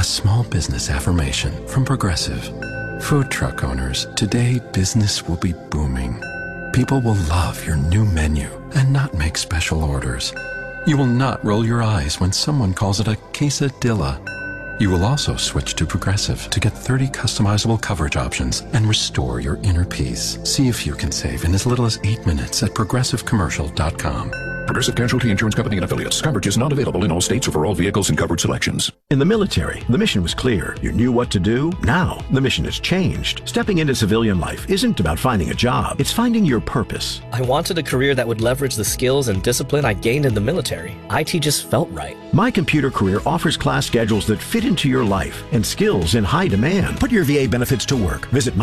A small business affirmation from Progressive. Food truck owners, today business will be booming. People will love your new menu and not make special orders. You will not roll your eyes when someone calls it a quesadilla. You will also switch to Progressive to get 30 customizable coverage options and restore your inner peace. See if you can save in as little as 8 minutes at progressivecommercial.com. Progressive Casualty Insurance Company and Affiliates. Coverage is not available in all states or for all vehicles and coverage selections. In the military, the mission was clear. You knew what to do. Now, the mission has changed. Stepping into civilian life isn't about finding a job. It's finding your purpose. I wanted a career that would leverage the skills and discipline I gained in the military. IT just felt right. My Computer Career offers class schedules that fit into your life and skills in high demand. Put your VA benefits to work. Visit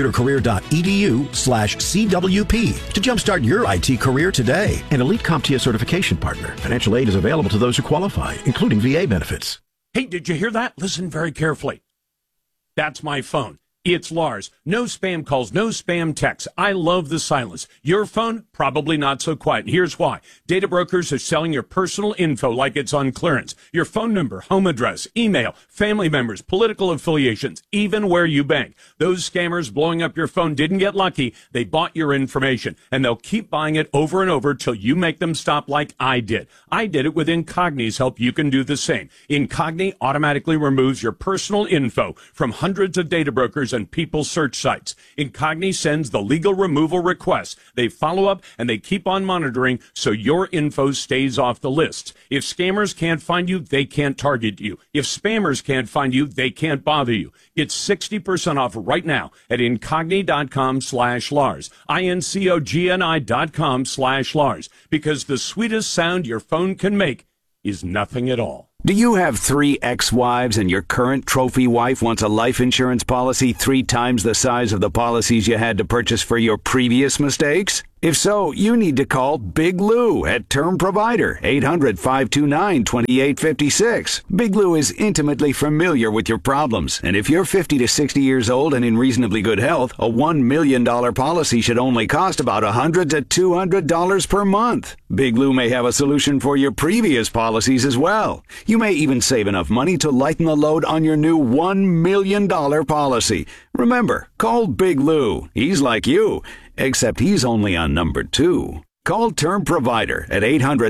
mycomputercareer.edu/CWP to jumpstart your IT career today. An Elite CompTIA certification partner. Financial aid is available to those who qualify, including VA benefits. Hey, did you hear that? Listen very carefully. That's my phone. It's Lars. No spam calls, no spam texts. I love the silence. Your phone, probably not so quiet. Here's why. Data brokers are selling your personal info like it's on clearance. Your phone number, home address, email, family members, political affiliations, even where you bank. Those scammers blowing up your phone didn't get lucky. They bought your information, and they'll keep buying it over and over till you make them stop like I did. I did it with Incogni's help. You can do the same. Incogni automatically removes your personal info from hundreds of data brokers and people search sites. Incogni sends the legal removal requests. They follow up and they keep on monitoring so your info stays off the lists. If scammers can't find you, they can't target you. If spammers can't find you, they can't bother you. Get 60% off right now at incogni.com/Lars. INCOGNI.com/Lars. Because the sweetest sound your phone can make is nothing at all. Do you have 3 ex-wives and your current trophy wife wants a life insurance policy 3 times the size of the policies you had to purchase for your previous mistakes? If so, you need to call Big Lou at Term Provider, 800-529-2856. Big Lou is intimately familiar with your problems, and if you're 50 to 60 years old and in reasonably good health, a $1 million policy should only cost about $100 to $200 per month. Big Lou may have a solution for your previous policies as well. You may even save enough money to lighten the load on your new $1 million policy. Remember, call Big Lou. He's like you, except he's only on number 2. Call Term Provider at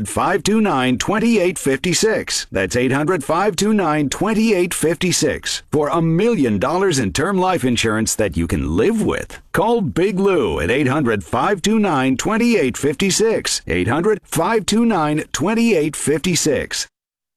800-529-2856. That's 800-529-2856 for $1 million in term life insurance that you can live with. Call Big Lou at 800-529-2856. 800-529-2856.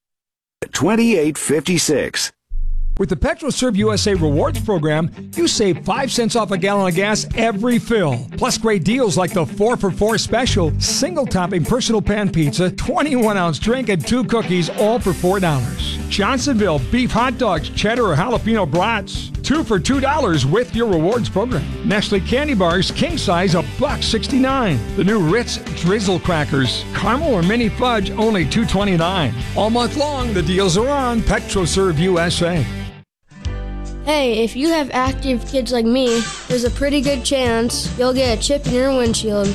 2856. With the PetroServe USA Rewards Program, you save 5 cents off a gallon of gas every fill. Plus great deals like the 4-for-4 special, single-topping personal pan pizza, 21-ounce drink, and 2 cookies, all for $4. Johnsonville beef hot dogs, cheddar or jalapeno brats, 2 for $2 with your rewards program. Nestle candy bars, king size, $1.69. The new Ritz Drizzle crackers, caramel or mini fudge, only $2.29. All month long, the deals are on PetroServe USA. Hey, if you have active kids like me, there's a pretty good chance you'll get a chip in your windshield.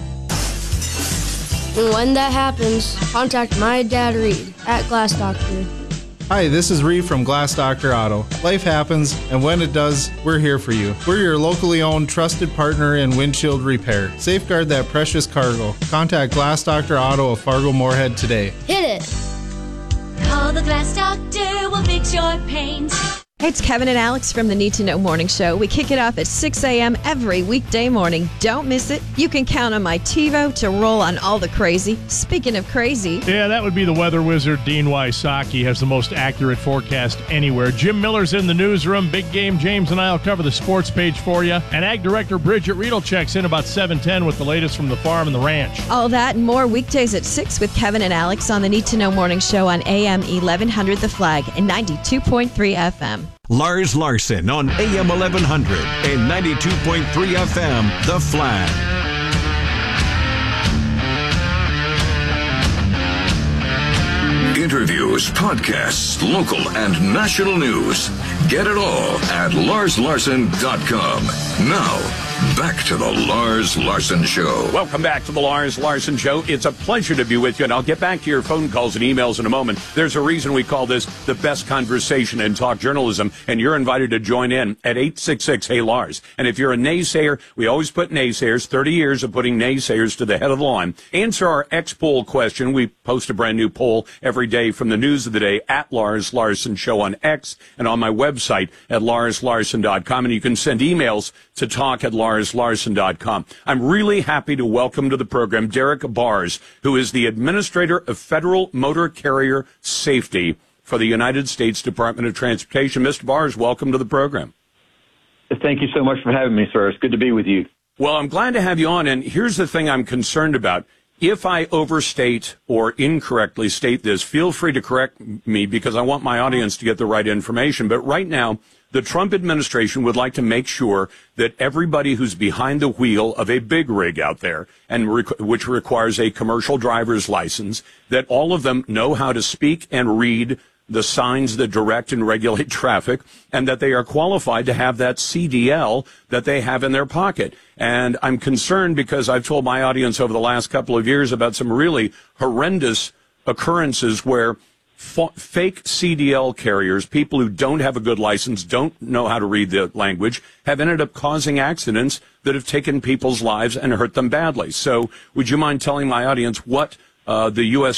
And when that happens, contact my dad Reed at Glass Doctor. Hi, this is Reed from Glass Doctor Auto. Life happens, and when it does, we're here for you. We're your locally owned, trusted partner in windshield repair. Safeguard that precious cargo. Contact Glass Doctor Auto of Fargo Moorhead today. Hit it! Call the Glass Doctor, we'll fix your paint. Hey, it's Kevin and Alex from the Need to Know Morning Show. We kick it off at 6 a.m. every weekday morning. Don't miss it. You can count on my TiVo to roll on all the crazy. Speaking of crazy. Yeah, that would be the weather wizard, Dean Wysocki, has the most accurate forecast anywhere. Jim Miller's in the newsroom. Big Game James and I will cover the sports page for you. And Ag Director Bridget Riedel checks in about 7:10 with the latest from the farm and the ranch. All that and more weekdays at 6 with Kevin and Alex on the Need to Know Morning Show on AM 1100 The Flag and 92.3 FM. Lars Larson on AM 1100 and 92.3 FM, The Flag. Interviews, podcasts, local and national news. Get it all at larslarson.com. Now, Back to the Lars Larson Show. Welcome back to the Lars Larson Show. It's a pleasure to be with you, and I'll get back to your phone calls and emails in a moment. There's a reason we call this the best conversation in talk journalism, and you're invited to join in at 866-HEY-LARS. And if you're a naysayer, we always put naysayers, 30 years of putting naysayers to the head of the line. Answer our X-Poll question. We post a brand new poll every day from the news of the day at Lars Larson Show on X and on my website at larslarson.com. And you can send emails to talk@larslarson.com. I'm really happy to welcome to the program Derek Bars, who is the Administrator of Federal Motor Carrier Safety for the United States Department of Transportation. Mr. Bars, welcome to the program. Thank you so much for having me, sir. It's good to be with you. Well, I'm glad to have you on, and here's the thing I'm concerned about. If I overstate or incorrectly state this, feel free to correct me because I want my audience to get the right information. But right now, the Trump administration would like to make sure that everybody who's behind the wheel of a big rig out there, and which requires a commercial driver's license, that all of them know how to speak and read the signs that direct and regulate traffic, and that they are qualified to have that CDL that they have in their pocket. And I'm concerned because I've told my audience over the last couple of years about some really horrendous occurrences where fake CDL carriers, people who don't have a good license, don't know how to read the language, have ended up causing accidents that have taken people's lives and hurt them badly. So would you mind telling my audience what the U.S.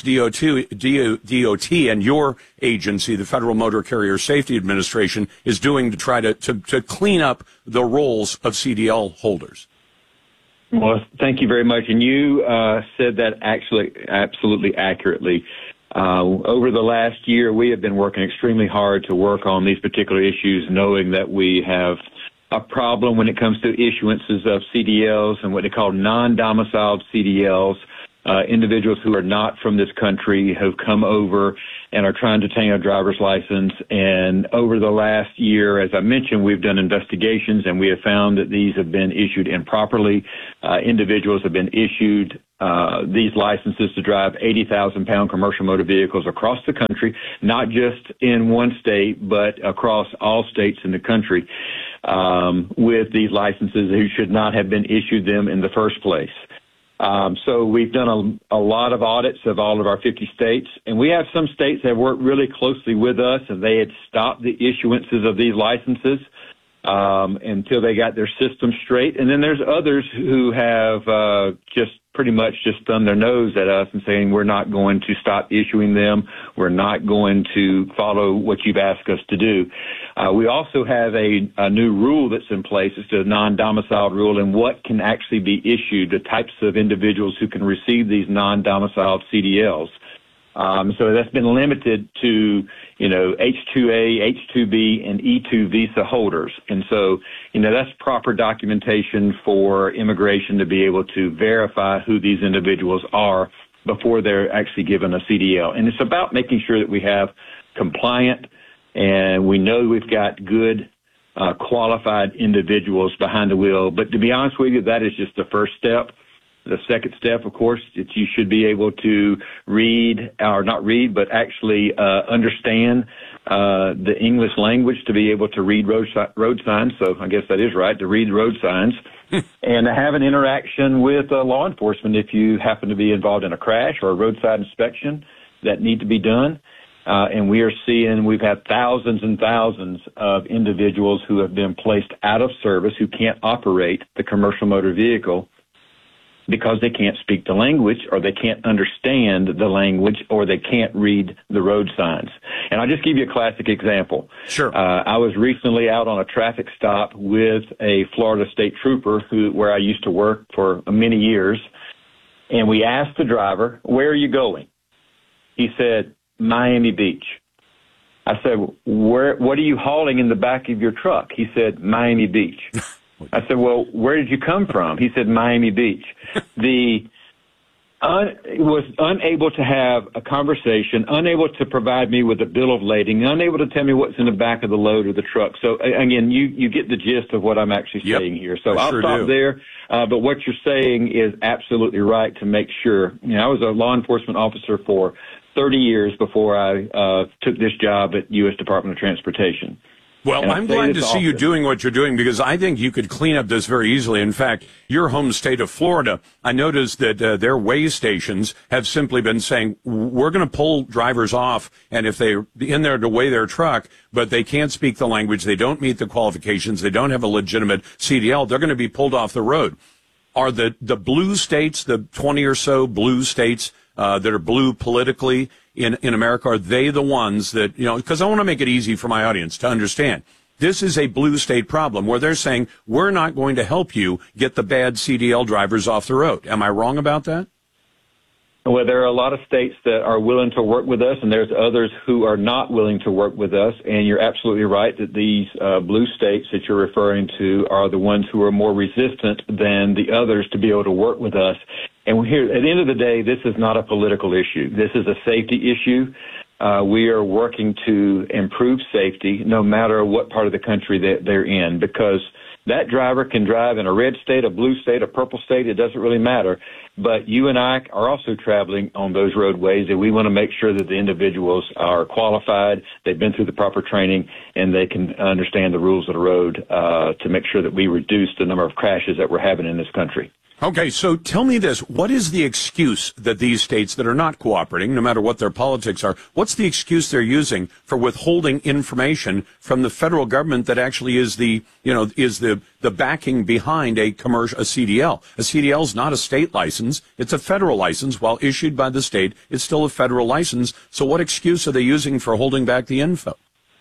DOT and your agency, the Federal Motor Carrier Safety Administration, is doing to try to clean up the roles of CDL holders? Well, thank you very much. And you said that actually absolutely accurately. Over the last year, we have been working extremely hard to work on these particular issues, knowing that we have a problem when it comes to issuances of CDLs and what they call non-domiciled CDLs. Individuals who are not from this country have come over and are trying to obtain a driver's license. And over the last year, as I mentioned, we've done investigations and we have found that these have been issued improperly. Individuals have been issued these licenses to drive 80,000-pound commercial motor vehicles across the country, not just in one state, but across all states in the country, with these licenses who should not have been issued them in the first place. So we've done a lot of audits of all of our 50 states, and we have some states that have worked really closely with us, and they had stopped the issuances of these licenses until they got their system straight. And then there's others who have just pretty much just thumbed their nose at us and saying, we're not going to stop issuing them. We're not going to follow what you've asked us to do. We also have a new rule that's in place. It's a non-domiciled rule and what can actually be issued, the types of individuals who can receive these non-domiciled CDLs. So that's been limited to, H-2A, H-2B, and E-2 visa holders. And so, that's proper documentation for immigration to be able to verify who these individuals are before they're actually given a CDL. And it's about making sure that we have compliant and we know we've got good, qualified individuals behind the wheel. But to be honest with you, that is just the first step. The second step, of course, is you should be able to read, or not read, but actually understand the English language to be able to read road signs. So I guess that is right, to read road signs. And have an interaction with law enforcement if you happen to be involved in a crash or a roadside inspection that need to be done. And we've had thousands and thousands of individuals who have been placed out of service who can't operate the commercial motor vehicle because they can't speak the language or they can't understand the language or they can't read the road signs. And I'll just give you a classic example. Sure. I was recently out on a traffic stop with a Florida state trooper where I used to work for many years. And we asked the driver, where are you going? He said, Miami Beach. I said, what are you hauling in the back of your truck? He said, Miami Beach. I said, well, where did you come from? He said, Miami Beach. Was unable to have a conversation, unable to provide me with a bill of lading, unable to tell me what's in the back of the load of the truck. So, again, you get the gist of what I'm actually saying here. So I'll stop there. But what you're saying is absolutely right to make sure. I was a law enforcement officer for 30 years before I took this job at U.S. Department of Transportation. Well, And I I'm say glad to this see you often. doing what you're doing, because I think you could clean up this very easily. In fact, your home state of Florida, I noticed that their weigh stations have simply been saying, we're going to pull drivers off, and if they're in there to weigh their truck, but they can't speak the language, they don't meet the qualifications, they don't have a legitimate CDL, they're going to be pulled off the road. Are the blue states, the 20 or so blue states that are blue politically in America, are they the ones that, because I want to make it easy for my audience to understand. This is a blue state problem where they're saying, we're not going to help you get the bad CDL drivers off the road. Am I wrong about that? Well, there are a lot of states that are willing to work with us, and there's others who are not willing to work with us. And you're absolutely right that these blue states that you're referring to are the ones who are more resistant than the others to be able to work with us. And here, at the end of the day, this is not a political issue. This is a safety issue. We are working to improve safety no matter what part of the country that they're in, because that driver can drive in a red state, a blue state, a purple state. It doesn't really matter. But you and I are also traveling on those roadways, and we want to make sure that the individuals are qualified, they've been through the proper training, and they can understand the rules of the road to make sure that we reduce the number of crashes that we're having in this country. Okay, so tell me this. What is the excuse that these states that are not cooperating, no matter what their politics are, what's the excuse they're using for withholding information from the federal government that actually is the backing behind a CDL? A CDL is not a state license. It's a federal license. While issued by the state, it's still a federal license. So what excuse are they using for holding back the info?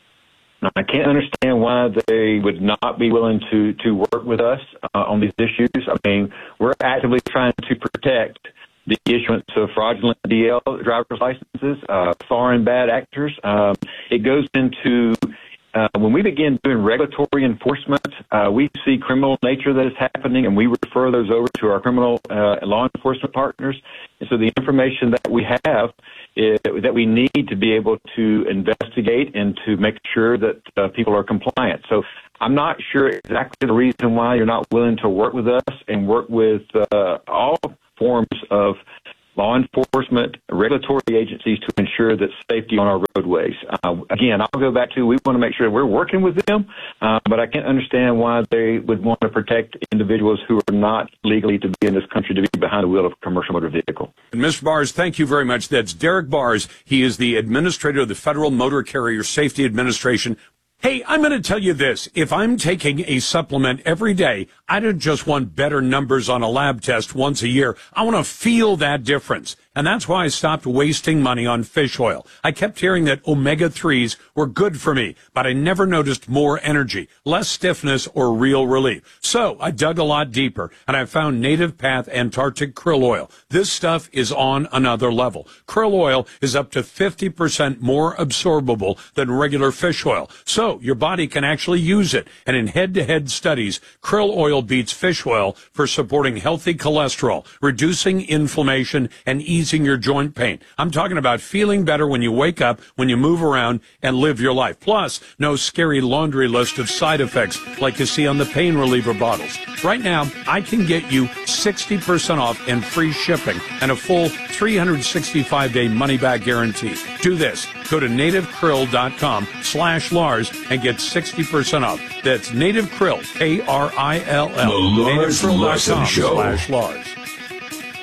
I can't understand why they would not be willing to work with us on these issues. I mean, we're actively trying to protect the issuance of fraudulent DL driver's licenses, foreign bad actors. It goes into when we begin doing regulatory enforcement, we see criminal nature that is happening, and we refer those over to our criminal law enforcement partners. And so the information that we have that we need to be able to investigate and to make sure that people are compliant. So I'm not sure exactly the reason why you're not willing to work with us and work with all forms of law enforcement, regulatory agencies to ensure that safety on our roadways. Again, I'll go back to we want to make sure we're working with them, but I can't understand why they would want to protect individuals who are not legally to be in this country to be behind the wheel of a commercial motor vehicle. And Mr. Bars, thank you very much. That's Derek Bars. He is the administrator of the Federal Motor Carrier Safety Administration. Hey, I'm going to tell you this. If I'm taking a supplement every day, I don't just want better numbers on a lab test once a year. I want to feel that difference. And that's why I stopped wasting money on fish oil. I kept hearing that omega-3s were good for me, but I never noticed more energy, less stiffness, or real relief. So I dug a lot deeper, and I found Native Path Antarctic Krill Oil. This stuff is on another level. Krill oil is up to 50% more absorbable than regular fish oil, so your body can actually use it. And in head-to-head studies, krill oil beats fish oil for supporting healthy cholesterol, reducing inflammation, and easing your joint pain. I'm talking about feeling better when you wake up, when you move around, and live your life. Plus, no scary laundry list of side effects like you see on the pain reliever bottles. Right now, I can get you 60% off and free shipping and a full 365-day money-back guarantee. Do this. Go to nativekrill.com/Lars and get 60% off. That's Native Krill, Krill. The Lars Larson Show. nativekrill.com/Lars.